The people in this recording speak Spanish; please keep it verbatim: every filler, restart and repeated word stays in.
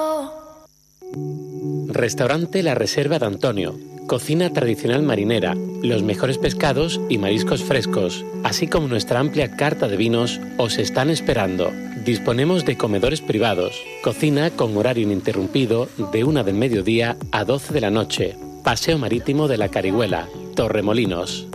Restaurante La Reserva de Antonio. Cocina tradicional marinera, los mejores pescados y mariscos frescos, así como nuestra amplia carta de vinos, os están esperando. Disponemos de comedores privados, cocina con horario ininterrumpido de una del mediodía a doce de la noche. Paseo Marítimo de la Carihuela, Torremolinos.